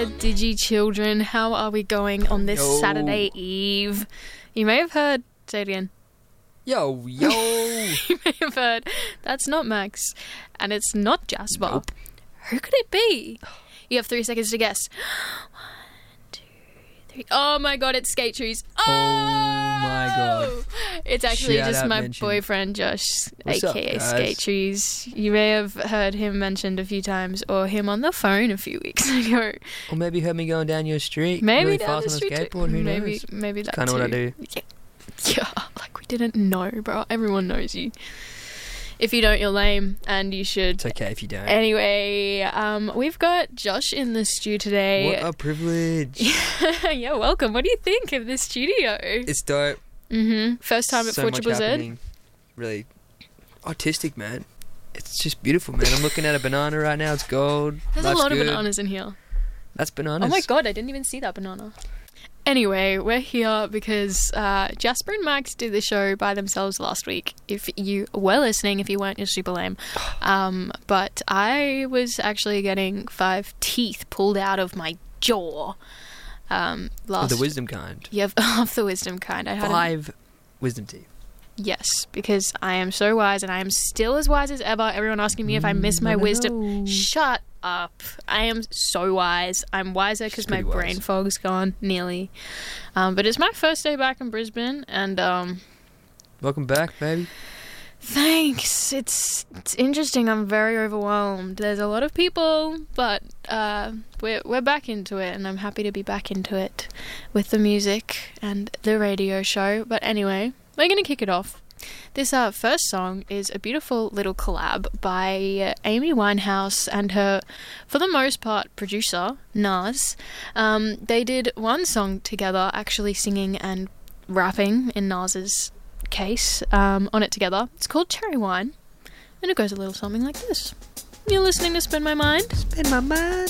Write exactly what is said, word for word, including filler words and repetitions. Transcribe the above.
Digi children, how are we going on this Yo. Saturday Eve? You may have heard, say it again. Yo, yo. You may have heard, that's not Max, and it's not Jasper. Nope. Who could it be? You have three seconds to guess. One, two, three. Oh my god, it's Skate Trees. Oh, my God. It's actually Shout just out my mention. boyfriend Josh, What's up, aka guys? Skate Trees. You may have heard him mentioned a few times, or him on the phone a few weeks ago. Or maybe you heard me going down your street Maybe really down fast the on a street too. skateboard. Who maybe, knows? maybe that Kind of what I too. do. Yeah. Yeah, like we didn't know, bro. Everyone knows you. If you don't, you're lame, and you should. It's okay if you don't. Anyway, um, we've got Josh in the studio today. What a privilege. Yeah, welcome. What do you think of this studio? It's dope. Mm-hmm. First time at so Fortune much Blizzard. happening. Really artistic, man. It's just beautiful, man. I'm looking at a banana right now. It's gold. There's Life's a lot good. of bananas in here. That's bananas. Oh my god, I didn't even see that banana. Anyway, we're here because uh, Jasper and Max did the show by themselves last week. If you were listening, if you weren't, you're super lame. Um, but I was actually getting five teeth pulled out of my jaw um, last. Of the wisdom kind. Yeah, of the wisdom kind. I had a- Five wisdom teeth. Yes, because I am so wise and I am still as wise as ever. Everyone asking me if I miss my never wisdom. know. Shut up. I am so wise. I'm wiser because She's my pretty brain wise. fog's gone, nearly. Um, but it's my first day back in Brisbane and um, Welcome back, baby. thanks. It's it's interesting. I'm very overwhelmed. There's a lot of people, but uh, we're, we're back into it and I'm happy to be back into it with the music and the radio show. But anyway, we're going to kick it off. This uh, first song is a beautiful little collab by uh, Amy Winehouse and her, for the most part, producer, Nas. Um, they did one song together, actually singing and rapping, in Nas's case, um, on it together. It's called Cherry Wine, and it goes a little something like this. You're listening to Spin My Mind. Spin my mind.